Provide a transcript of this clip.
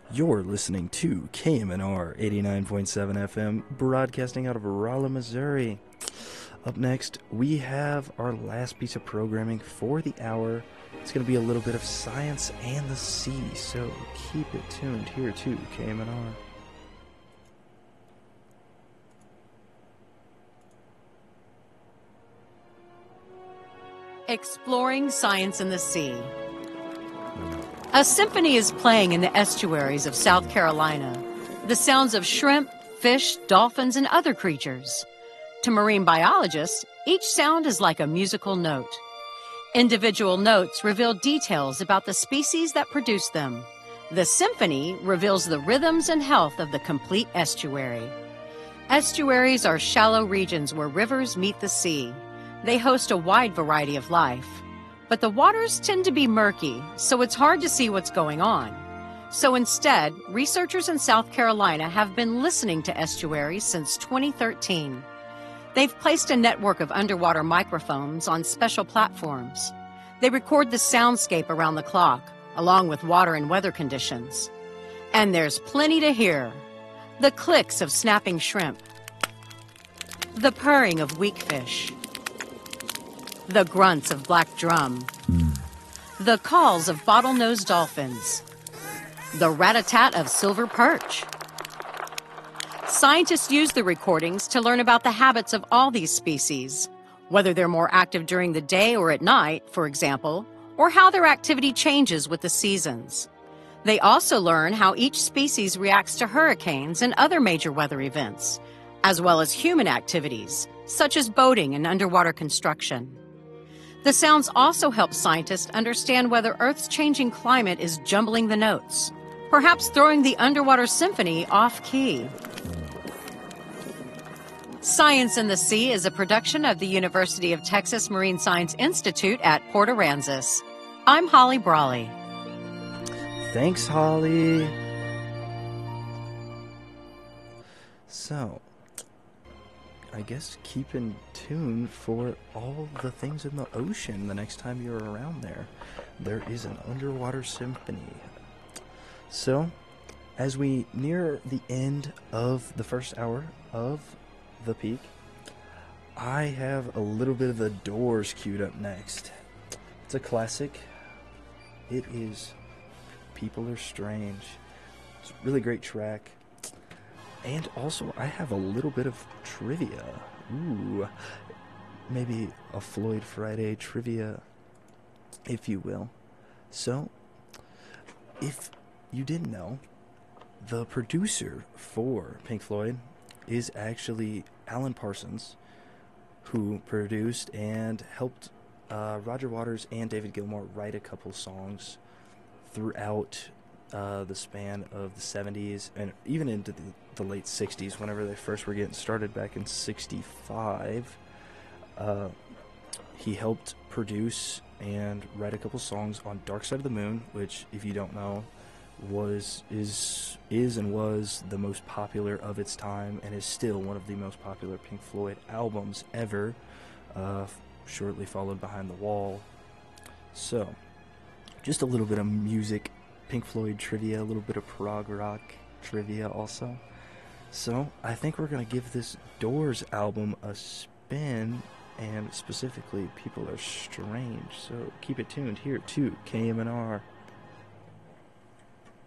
You're listening to KMNR 89.7 FM, broadcasting out of Rolla, Missouri. Up next, we have our last piece of programming for the hour. It's going to be a little bit of science and the sea, so keep it tuned here to KMNR. Exploring Science in the Sea. A symphony is playing in the estuaries of South Carolina. The sounds of shrimp, fish, dolphins, and other creatures. To marine biologists, each sound is like a musical note. Individual notes reveal details about the species that produce them. The symphony reveals the rhythms and health of the complete estuary. Estuaries are shallow regions where rivers meet the sea. They host a wide variety of life. But the waters tend to be murky, so it's hard to see what's going on. So instead, researchers in South Carolina have been listening to estuaries since 2013. They've placed a network of underwater microphones on special platforms. They record the soundscape around the clock, along with water and weather conditions. And there's plenty to hear. The clicks of snapping shrimp, the purring of weak fish, the grunts of black drum, the calls of bottlenose dolphins, the rat-a-tat of silver perch. Scientists use the recordings to learn about the habits of all these species, whether they're more active during the day or at night, for example, or how their activity changes with the seasons. They also learn how each species reacts to hurricanes and other major weather events, as well as human activities, such as boating and underwater construction. The sounds also help scientists understand whether Earth's changing climate is jumbling the notes, perhaps throwing the underwater symphony off-key. Science in the Sea is a production of the University of Texas Marine Science Institute at Port Aransas. I'm Holly Brawley. Thanks, Holly. So, I guess keep in tune for all the things in the ocean the next time you're around there. There is an underwater symphony. So, as we near the end of the first hour of The Peak, I have a little bit of The Doors queued up next. It's a classic. It is People Are Strange. It's a really great track. And also, I have a little bit of trivia. Ooh, maybe a Floyd Friday trivia, if you will. So, if you didn't know, the producer for Pink Floyd is actually Alan Parsons, who produced and helped Roger Waters and David Gilmour write a couple songs throughout the span of the 70s and even into the late 60s, whenever they first were getting started back in 65. He helped produce and write a couple songs on Dark Side of the Moon, which, if you don't know, is and was the most popular of its time and is still one of the most popular Pink Floyd albums ever, shortly followed Behind the Wall. So, just a little bit of music, Pink Floyd trivia, a little bit of prog rock trivia also. So, I think we're going to give this Doors album a spin, and specifically, People Are Strange. So, keep it tuned here to KMNR.